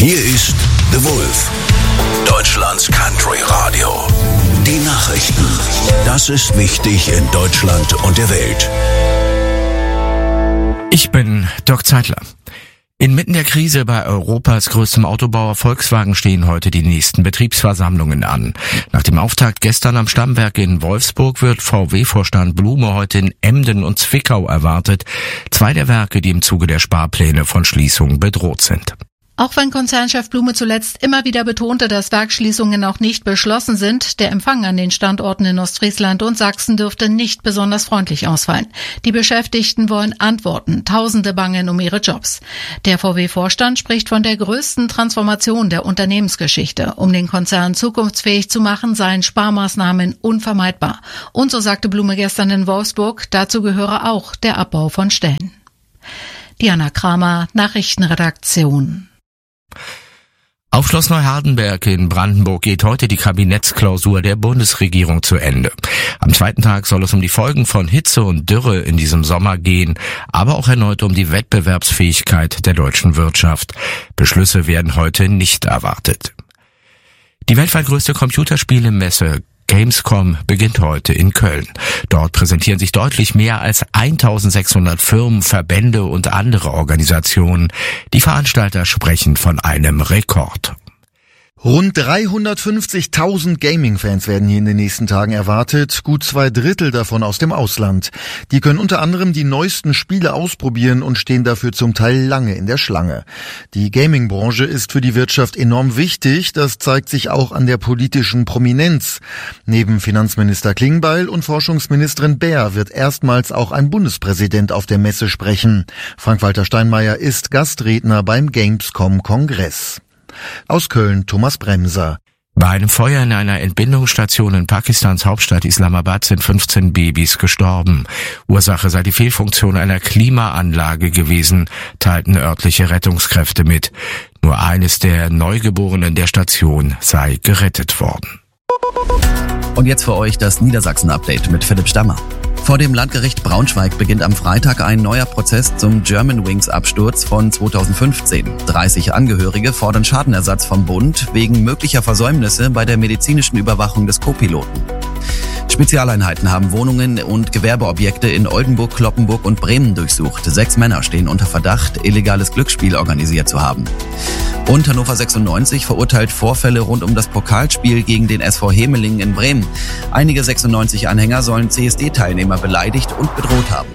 Hier ist The Wolf, Deutschlands Country Radio. Die Nachrichten. Das ist wichtig in Deutschland und der Welt. Ich bin Dirk Zeitler. Inmitten der Krise bei Europas größtem Autobauer Volkswagen stehen heute die nächsten Betriebsversammlungen an. Nach dem Auftakt gestern am Stammwerk in Wolfsburg wird VW-Vorstand Blume heute in Emden und Zwickau erwartet. 2 der Werke, die im Zuge der Sparpläne von Schließungen bedroht sind. Auch wenn Konzernchef Blume zuletzt immer wieder betonte, dass Werksschließungen noch nicht beschlossen sind, der Empfang an den Standorten in Ostfriesland und Sachsen dürfte nicht besonders freundlich ausfallen. Die Beschäftigten wollen Antworten, Tausende bangen um ihre Jobs. Der VW-Vorstand spricht von der größten Transformation der Unternehmensgeschichte. Um den Konzern zukunftsfähig zu machen, seien Sparmaßnahmen unvermeidbar. Und so sagte Blume gestern in Wolfsburg, dazu gehöre auch der Abbau von Stellen. Diana Kramer, Nachrichtenredaktion. Auf Schloss Neuhardenberg in Brandenburg geht heute die Kabinettsklausur der Bundesregierung zu Ende. Am zweiten Tag soll es um die Folgen von Hitze und Dürre in diesem Sommer gehen, aber auch erneut um die Wettbewerbsfähigkeit der deutschen Wirtschaft. Beschlüsse werden heute nicht erwartet. Die weltweit größte Computerspielemesse Gamescom beginnt heute in Köln. Dort präsentieren sich deutlich mehr als 1600 Firmen, Verbände und andere Organisationen. Die Veranstalter sprechen von einem Rekord. Rund 350.000 Gaming-Fans werden hier in den nächsten Tagen erwartet, gut 2/3 davon aus dem Ausland. Die können unter anderem die neuesten Spiele ausprobieren und stehen dafür zum Teil lange in der Schlange. Die Gaming-Branche ist für die Wirtschaft enorm wichtig, das zeigt sich auch an der politischen Prominenz. Neben Finanzminister Klingbeil und Forschungsministerin Baer wird erstmals auch ein Bundespräsident auf der Messe sprechen. Frank-Walter Steinmeier ist Gastredner beim Gamescom-Kongress. Aus Köln Thomas Bremser. Bei einem Feuer in einer Entbindungsstation in Pakistans Hauptstadt Islamabad sind 15 Babys gestorben. Ursache sei die Fehlfunktion einer Klimaanlage gewesen, teilten örtliche Rettungskräfte mit. Nur eines der Neugeborenen der Station sei gerettet worden. Und jetzt für euch das Niedersachsen-Update mit Philipp Stammer. Vor dem Landgericht Braunschweig beginnt am Freitag ein neuer Prozess zum Germanwings-Absturz von 2015. 30 Angehörige fordern Schadenersatz vom Bund wegen möglicher Versäumnisse bei der medizinischen Überwachung des Co-Piloten. Spezialeinheiten haben Wohnungen und Gewerbeobjekte in Oldenburg, Cloppenburg und Bremen durchsucht. 6 Männer stehen unter Verdacht, illegales Glücksspiel organisiert zu haben. Und Hannover 96 verurteilt Vorfälle rund um das Pokalspiel gegen den SV Hemelingen in Bremen. Einige 96-Anhänger sollen CSD-Teilnehmer beleidigt und bedroht haben.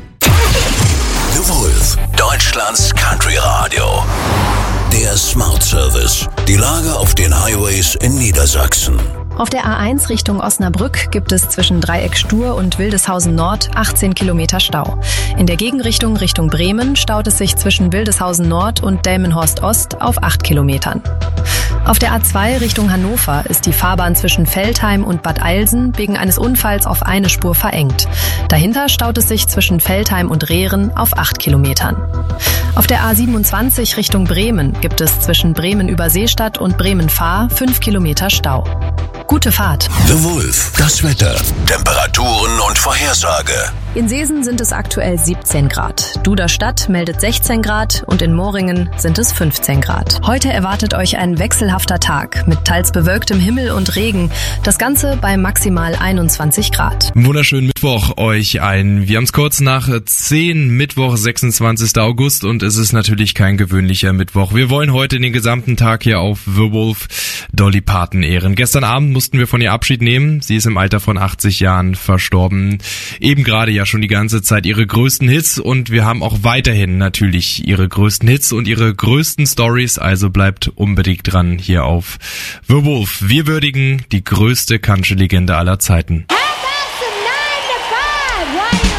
The Wolf, Deutschlands Country Radio. Der Smart Service. Die Lage auf den Highways in Niedersachsen. Auf der A1 Richtung Osnabrück gibt es zwischen Dreieck Stur und Wildeshausen Nord 18 Kilometer Stau. In der Gegenrichtung Richtung Bremen staut es sich zwischen Wildeshausen Nord und Delmenhorst Ost auf 8 Kilometern. Auf der A2 Richtung Hannover ist die Fahrbahn zwischen Veltheim und Bad Eilsen wegen eines Unfalls auf eine Spur verengt. Dahinter staut es sich zwischen Veltheim und Rehren auf 8 Kilometern. Auf der A27 Richtung Bremen gibt es zwischen Bremen-Überseestadt und Bremen-Fahr 5 Kilometer Stau. Gute Fahrt. The Wolf, das Wetter, Temperaturen und Vorhersage. In Seesen sind es aktuell 17 Grad. Duderstadt meldet 16 Grad und in Moringen sind es 15 Grad. Heute erwartet euch ein wechselhafter Tag mit teils bewölktem Himmel und Regen. Das Ganze bei maximal 21 Grad. Wunderschönen Mittwoch euch ein. Wir haben es kurz nach 10, Mittwoch, 26. August und es ist natürlich kein gewöhnlicher Mittwoch. Wir wollen heute den gesamten Tag hier auf The Wolf Dolly Parton ehren. Gestern Abend mussten wir von ihr Abschied nehmen. Sie ist im Alter von 80 Jahren verstorben. Eben gerade ja schon die ganze Zeit ihre größten Hits und wir haben auch weiterhin natürlich ihre größten Hits und ihre größten Stories, also bleibt unbedingt dran hier auf The Wolf. Wir würdigen die größte Country-Legende aller Zeiten. How about some 9 to 5? Why